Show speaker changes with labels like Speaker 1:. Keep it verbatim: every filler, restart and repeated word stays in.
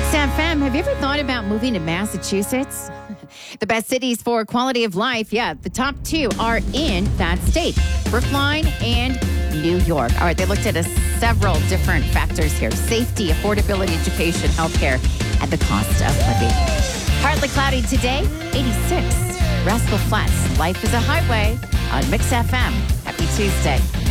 Speaker 1: F M, have you ever thought about moving to Massachusetts? The best cities for quality of life, yeah, the top two are in that state, Brookline and New York. All right, they looked at a, several different factors here: safety, affordability, education, healthcare, and the cost of living. Partly cloudy today, eighty-six. Rascal Flats, life is a highway on Mix F M. Happy Tuesday.